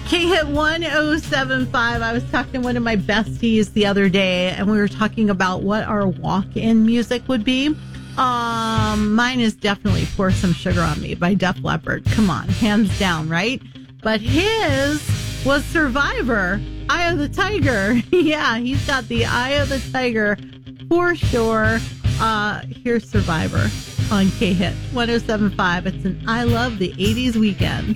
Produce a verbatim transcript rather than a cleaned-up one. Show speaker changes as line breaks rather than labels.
K-Hit one oh seven point five. I was talking to one of my besties the other day, and we were talking about what our walk-in music would be. Um, mine is definitely Pour Some Sugar on Me by Def Leppard. Come on, hands down, right? But his was Survivor, Eye of the Tiger. Yeah, he's got the Eye of the Tiger for sure. Uh, here's Survivor on K-Hit one oh seven point five. It's an I Love the eighties Weekend.